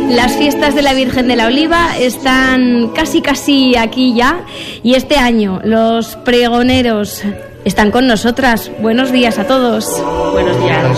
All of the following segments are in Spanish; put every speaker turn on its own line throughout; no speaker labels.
Las fiestas de la Virgen de la Oliva están casi aquí ya, y este año los pregoneros están con nosotras. Buenos días a todos.
Buenos días.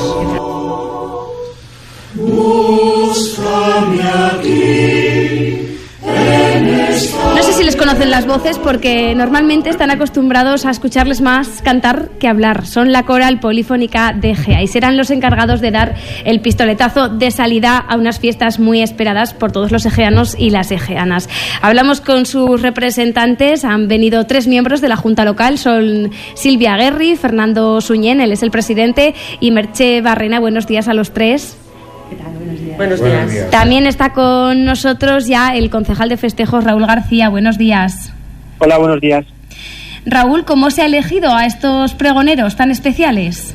No sé si les conocen las voces, porque normalmente están acostumbrados a escucharles más cantar que hablar. Son la coral polifónica de Egea y serán los encargados de dar el pistoletazo de salida a unas fiestas muy esperadas por todos los egeanos y las egeanas. Hablamos con sus representantes. Han venido 3 miembros de la Junta Local. Son Silvia Guerri, Fernando Suñén, él es el presidente, y Merche Barrena. Buenos días a los 3.
¿Qué tal? Buenos días.
También está con nosotros ya el concejal de festejos, Raúl García. Buenos días.
Hola, buenos días.
Raúl, ¿cómo se ha elegido a estos pregoneros tan especiales?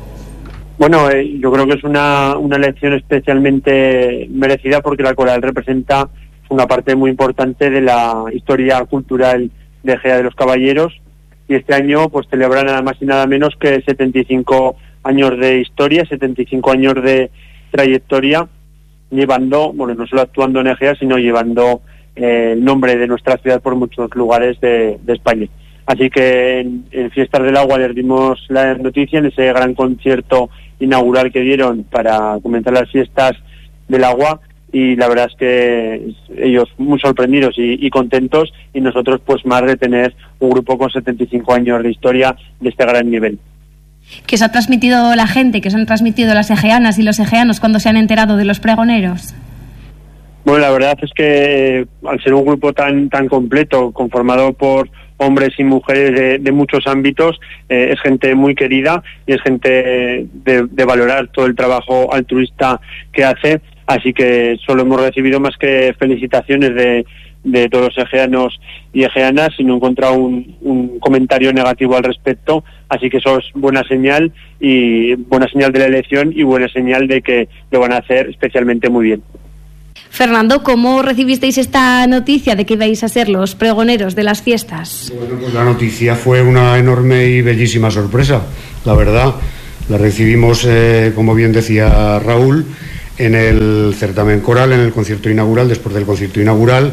Bueno, yo creo que es una elección especialmente merecida, porque la coral representa una parte muy importante de la historia cultural de Egea de los Caballeros, y este año pues celebra nada más y nada menos que 75 años de historia, 75 años de trayectoria, llevando, bueno, no solo actuando en Egea, sino llevando el nombre de nuestra ciudad por muchos lugares de España. Así que en Fiestas del Agua les dimos la noticia en ese gran concierto inaugural que dieron para comenzar las Fiestas del Agua, y la verdad es que ellos muy sorprendidos y contentos, y nosotros pues más de tener un grupo con 75 años de historia de este gran nivel.
¿Qué os ha transmitido la gente, que os han transmitido las egeanas y los egeanos cuando se han enterado de los pregoneros?
Bueno, la verdad es que al ser un grupo tan completo, conformado por hombres y mujeres de muchos ámbitos, es gente muy querida y es gente de valorar todo el trabajo altruista que hace. Así que solo hemos recibido más que felicitaciones de todos los egeanos y egeanas, y no he encontrado un comentario negativo al respecto. Así que eso es buena señal de la elección, y buena señal de que lo van a hacer especialmente muy bien.
Fernando, ¿cómo recibisteis esta noticia de que ibais a ser los pregoneros de las fiestas?
Bueno, pues la noticia fue una enorme y bellísima sorpresa, la verdad. La recibimos, como bien decía Raúl, en el certamen coral, en el concierto inaugural, después del concierto inaugural,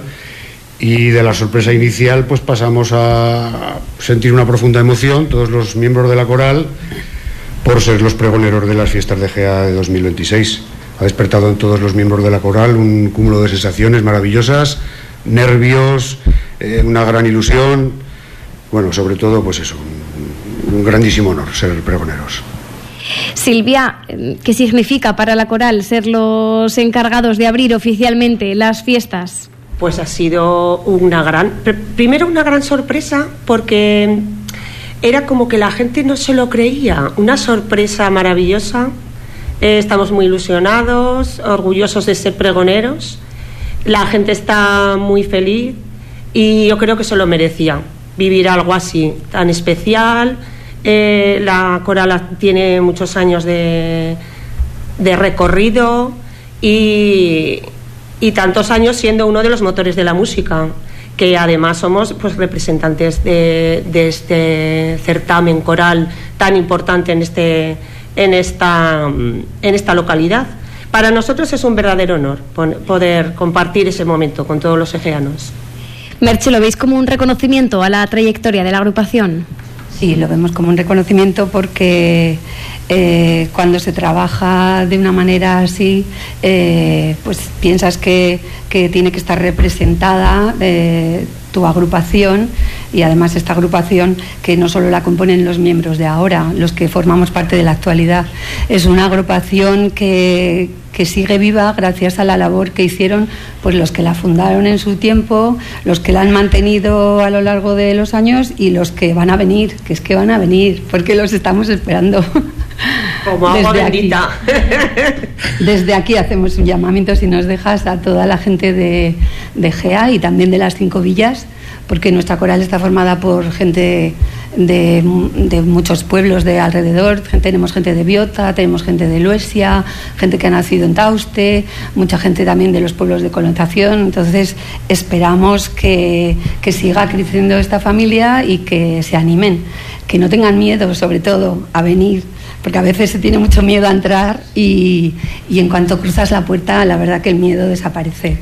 y de la sorpresa inicial pues pasamos a sentir una profunda emoción, todos los miembros de la coral, por ser los pregoneros de las Fiestas de Egea de 2026. Ha despertado en todos los miembros de la coral un cúmulo de sensaciones maravillosas, nervios, una gran ilusión, bueno, sobre todo pues eso, un grandísimo honor ser pregoneros.
Silvia, ¿qué significa para la coral ser los encargados de abrir oficialmente las fiestas?
Pues ha sido primero una gran sorpresa, porque era como que la gente no se lo creía, una sorpresa maravillosa. Estamos muy ilusionados, orgullosos de ser pregoneros, la gente está muy feliz, y yo creo que se lo merecía vivir algo así tan especial. La coral tiene muchos años de recorrido y tantos años siendo uno de los motores de la música, que además somos pues representantes de este certamen coral tan importante en esta localidad. Para nosotros es un verdadero honor poder compartir ese momento con todos los egeanos.
Merche, ¿lo veis como un reconocimiento a la trayectoria de la agrupación?
Sí, lo vemos como un reconocimiento, porque cuando se trabaja de una manera así, pues piensas que tiene que estar representada tu agrupación, y además esta agrupación que no solo la componen los miembros de ahora, los que formamos parte de la actualidad, es una agrupación que sigue viva gracias a la labor que hicieron pues los que la fundaron en su tiempo, los que la han mantenido a lo largo de los años, y los que van a venir, que es que van a venir, porque los estamos esperando.
Como agua bendita.
Desde aquí hacemos un llamamiento, si nos dejas, a toda la gente de Egea y también de las 5 villas, porque nuestra coral está formada por gente de muchos pueblos de alrededor. Tenemos gente de Biota, tenemos gente de Luesia, gente que ha nacido en Tauste, mucha gente también de los pueblos de connotación. Entonces esperamos que siga creciendo esta familia y que se animen, que no tengan miedo, sobre todo, a venir, porque a veces se tiene mucho miedo a entrar y en cuanto cruzas la puerta, la verdad que el miedo desaparece.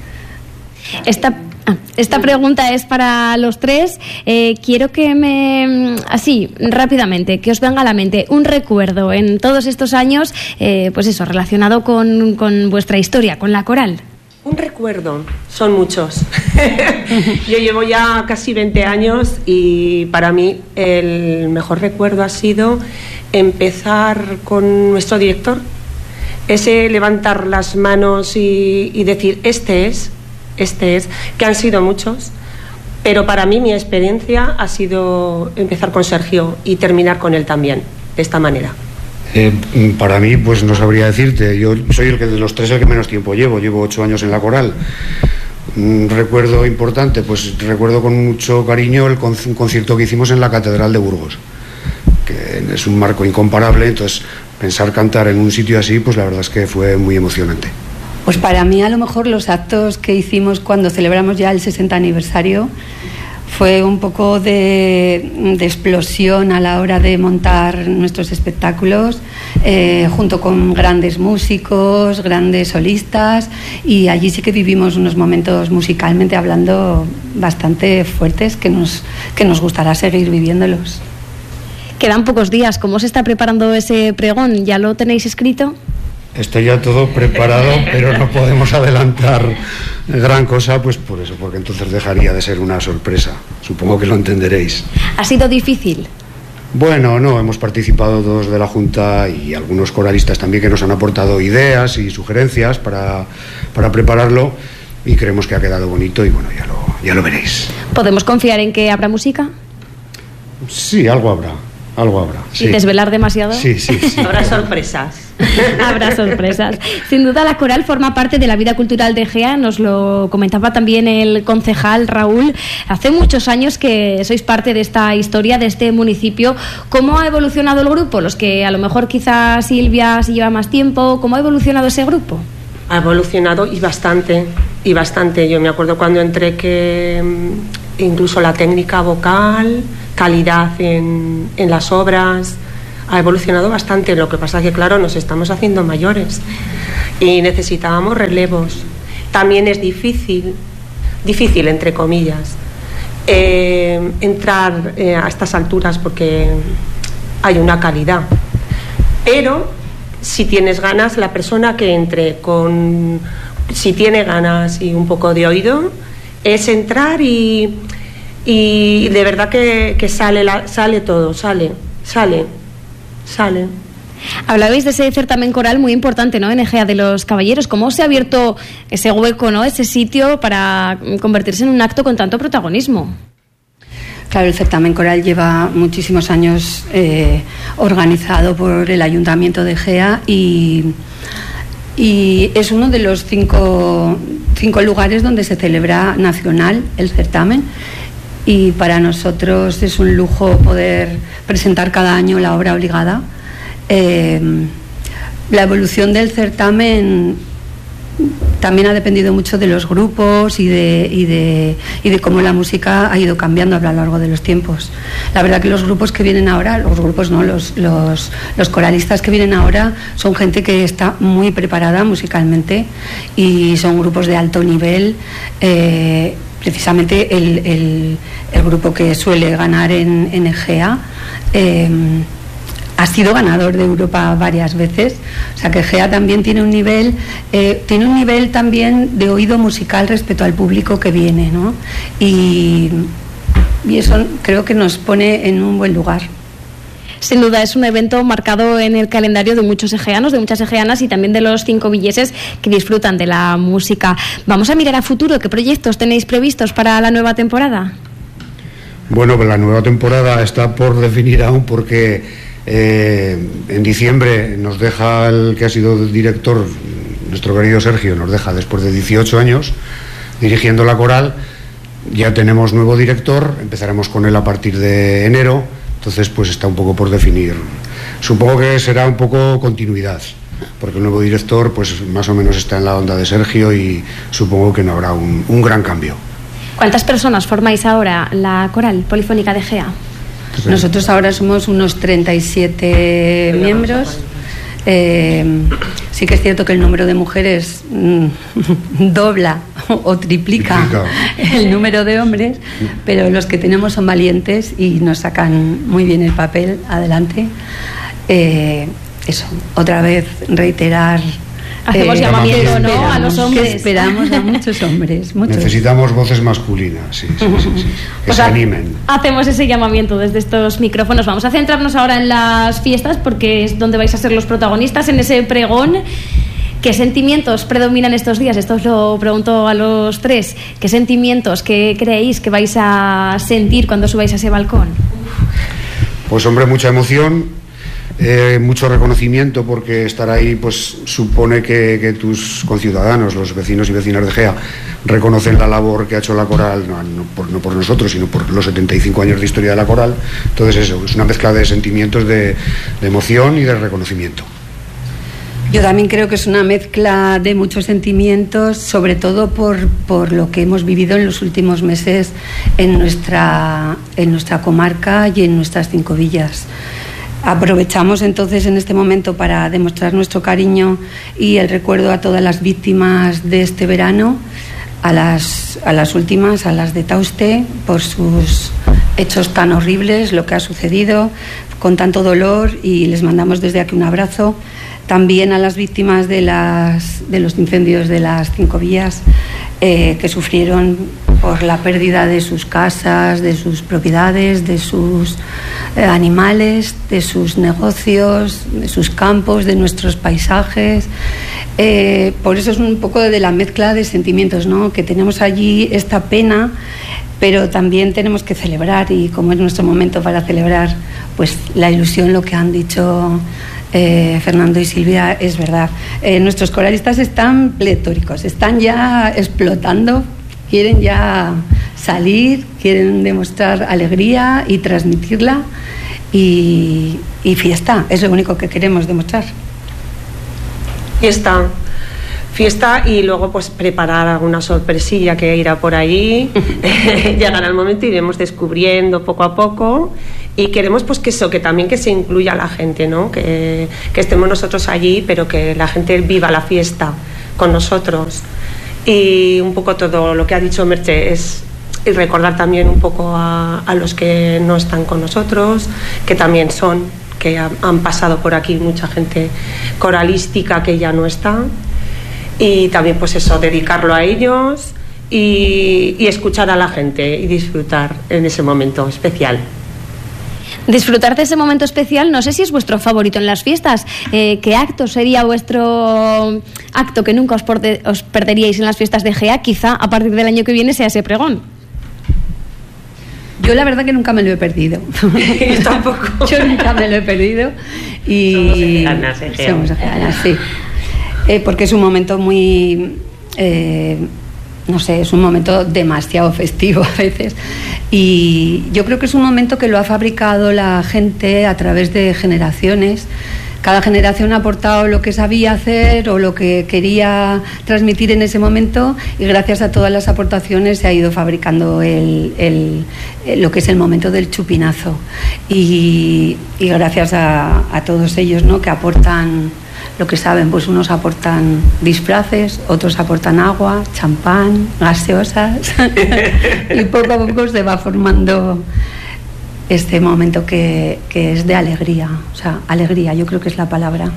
Esta pregunta es para los tres. Quiero que así, rápidamente, que os venga a la mente un recuerdo en todos estos años, pues eso, relacionado con vuestra historia, con la coral.
Un recuerdo, son muchos. Yo llevo ya casi 20 años y para mí el mejor recuerdo ha sido empezar con nuestro director. Ese levantar las manos y decir, este es, que han sido muchos, pero para mí mi experiencia ha sido empezar con Sergio y terminar con él también, de esta manera.
Para mí, pues no sabría decirte. Yo soy el que de los tres el que menos tiempo llevo 8 años en la coral. Un recuerdo importante, pues recuerdo con mucho cariño un concierto que hicimos en la Catedral de Burgos, que es un marco incomparable. Entonces, pensar cantar en un sitio así, pues la verdad es que fue muy emocionante.
Pues para mí, a lo mejor, los actos que hicimos cuando celebramos ya el 60 aniversario fue un poco de explosión a la hora de montar nuestros espectáculos, junto con grandes músicos, grandes solistas, y allí sí que vivimos unos momentos musicalmente hablando bastante fuertes que nos gustará seguir viviéndolos.
Quedan pocos días. ¿Cómo se está preparando ese pregón? ¿Ya lo tenéis escrito?
Está ya todo preparado, pero no podemos adelantar gran cosa, pues por eso, porque entonces dejaría de ser una sorpresa. Supongo que lo entenderéis.
¿Ha sido difícil?
Bueno, no, hemos participado todos de la Junta y algunos coralistas también que nos han aportado ideas y sugerencias para prepararlo, y creemos que ha quedado bonito y bueno, ya lo veréis.
¿Podemos confiar en que habrá música?
Sí, algo habrá. Sí.
¿Y desvelar demasiado?
Sí.
Habrá sorpresas.
Habrá sorpresas. Sin duda la coral forma parte de la vida cultural de Egea, nos lo comentaba también el concejal Raúl. Hace muchos años que sois parte de esta historia, de este municipio. ¿Cómo ha evolucionado el grupo? Los que a lo mejor quizás Silvia si lleva más tiempo, ¿cómo ha evolucionado ese grupo?
Ha evolucionado y bastante. Yo me acuerdo cuando entré que incluso la técnica vocal, calidad en las obras, ha evolucionado bastante. Lo que pasa es que, claro, nos estamos haciendo mayores y necesitábamos relevos. También es difícil entre comillas, entrar a estas alturas porque hay una calidad. Pero si tienes ganas, la persona que entre si tiene ganas y un poco de oído, es entrar y de verdad que sale todo.
Hablabais de ese certamen coral muy importante, ¿no?, en Egea de los Caballeros. ¿Cómo se ha abierto ese hueco, ¿no?, ese sitio para convertirse en un acto con tanto protagonismo?
Claro, el certamen coral lleva muchísimos años organizado por el Ayuntamiento de Egea y es uno de los cinco lugares donde se celebra nacional el certamen, y para nosotros es un lujo poder presentar cada año la obra obligada. La evolución del certamen también ha dependido mucho de los grupos y de cómo la música ha ido cambiando a lo largo de los tiempos. La verdad que los grupos que vienen ahora, los coralistas que vienen ahora son gente que está muy preparada musicalmente y son grupos de alto nivel. Precisamente el grupo que suele ganar en Egea ha sido ganador de Europa varias veces, o sea que Egea también tiene un nivel también de oído musical respecto al público que viene, ¿no? Y eso creo que nos pone en un buen lugar.
Sin duda es un evento marcado en el calendario de muchos egeanos, de muchas egeanas y también de los 5 villeses que disfrutan de la música. Vamos a mirar a futuro. ¿Qué proyectos tenéis previstos para la nueva temporada?
Bueno, pues la nueva temporada está por definir aún, porque en diciembre nos deja el que ha sido director, nuestro querido Sergio, nos deja después de 18 años dirigiendo la coral. Ya tenemos nuevo director, empezaremos con él a partir de enero. Entonces, pues está un poco por definir. Supongo que será un poco continuidad, porque el nuevo director, pues más o menos está en la onda de Sergio y supongo que no habrá un gran cambio.
¿Cuántas personas formáis ahora la coral polifónica de Egea?
Nosotros ahora somos unos 37 miembros. Sí que es cierto que el número de mujeres dobla o triplica el número de hombres, pero los que tenemos son valientes y nos sacan muy bien el papel adelante. Eso, otra vez reiterar.
Hacemos llamamiento, ¿no?, a los hombres.
Que esperamos a muchos hombres. Muchos.
Necesitamos voces masculinas, sí. Que se animen.
Hacemos ese llamamiento desde estos micrófonos. Vamos a centrarnos ahora en las fiestas, porque es donde vais a ser los protagonistas, en ese pregón. ¿Qué sentimientos predominan estos días? Esto os lo pregunto a los tres. ¿Qué sentimientos, qué creéis que vais a sentir cuando subáis a ese balcón?
Pues hombre, mucha emoción. Mucho reconocimiento, porque estar ahí pues supone que tus conciudadanos, los vecinos y vecinas de Gea, reconocen la labor que ha hecho la coral, no por nosotros, sino por los 75 años de historia de la coral. Entonces eso, es una mezcla de sentimientos de emoción y de reconocimiento.
Yo también creo que es una mezcla de muchos sentimientos, sobre todo por lo que hemos vivido en los últimos meses en nuestra comarca y en nuestras 5 villas. Aprovechamos entonces en este momento para demostrar nuestro cariño y el recuerdo a todas las víctimas de este verano, a las últimas, a las de Tauste, por sus hechos tan horribles, lo que ha sucedido, con tanto dolor, y les mandamos desde aquí un abrazo. También a las víctimas de los incendios de las 5 villas, que sufrieron por la pérdida de sus casas, de sus propiedades, de sus animales, de sus negocios, de sus campos, de nuestros paisajes. Por eso es un poco de la mezcla de sentimientos, ¿no?, que tenemos allí esta pena, pero también tenemos que celebrar, y como es nuestro momento para celebrar, pues la ilusión, lo que han dicho Fernando y Silvia, es verdad. Nuestros coralistas están pletóricos, están ya explotando, quieren ya salir, quieren demostrar alegría y transmitirla, y fiesta, es lo único que queremos demostrar.
Fiesta, y luego pues preparar alguna sorpresilla que irá por ahí. Llegará el momento y iremos descubriendo poco a poco, y queremos pues que también que se incluya la gente, ¿no?, que estemos nosotros allí, pero que la gente viva la fiesta con nosotros. Y un poco todo lo que ha dicho Merche es recordar también un poco a los que no están con nosotros, que también que han pasado por aquí mucha gente coralística que ya no está, y también pues eso, dedicarlo a ellos y escuchar a la gente y disfrutar en ese momento especial.
Disfrutar de ese momento especial. No sé si es vuestro favorito en las fiestas. ¿Qué acto sería vuestro acto que nunca os perderíais en las fiestas de Gea? Quizá a partir del año que viene sea ese pregón.
Yo la verdad que nunca me lo he perdido.
Yo tampoco.
Yo nunca me lo he perdido. Y somos geanas, sí. Porque es un momento muy... no sé, es un momento demasiado festivo a veces, y yo creo que es un momento que lo ha fabricado la gente a través de generaciones. Cada generación ha aportado lo que sabía hacer o lo que quería transmitir en ese momento, y gracias a todas las aportaciones se ha ido fabricando lo que es el momento del chupinazo, y gracias a todos ellos, ¿no?, que aportan lo que saben. Pues unos aportan disfraces, otros aportan agua, champán, gaseosas y poco a poco se va formando este momento que es de alegría. O sea, alegría, yo creo que es la palabra.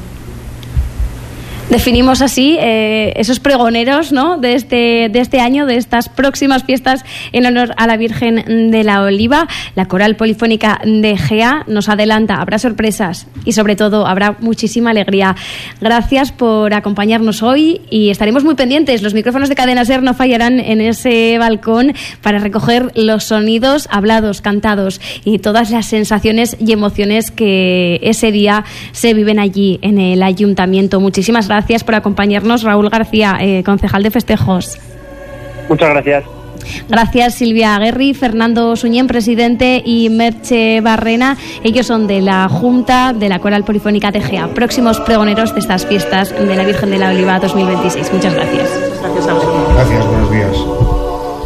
Definimos así esos pregoneros, ¿no?, de este año, de estas próximas fiestas en honor a la Virgen de la Oliva. La Coral Polifónica de Gea nos adelanta, habrá sorpresas y sobre todo habrá muchísima alegría. Gracias por acompañarnos hoy, y estaremos muy pendientes. Los micrófonos de Cadena SER no fallarán en ese balcón para recoger los sonidos hablados, cantados y todas las sensaciones y emociones que ese día se viven allí en el ayuntamiento. Muchísimas gracias por acompañarnos, Raúl García, concejal de festejos.
Muchas gracias.
Gracias, Silvia Aguerri, Fernando Suñén, presidente, y Merche Barrena. Ellos son de la Junta de la Coral Polifónica de Gea, próximos pregoneros de estas fiestas de la Virgen de la Oliva 2026. Muchas gracias.
Gracias a vosotros.
Gracias, buenos días.